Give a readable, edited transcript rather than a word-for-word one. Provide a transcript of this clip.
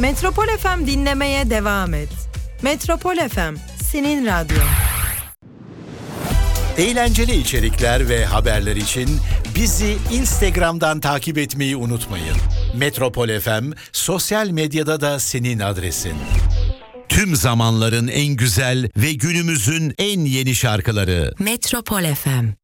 Metropol FM dinlemeye devam et. Metropol FM, senin radyon. Eğlenceli içerikler ve haberler için bizi Instagram'dan takip etmeyi unutmayın. Metropol FM sosyal medyada da senin adresin. Tüm zamanların en güzel ve günümüzün en yeni şarkıları. Metropol FM.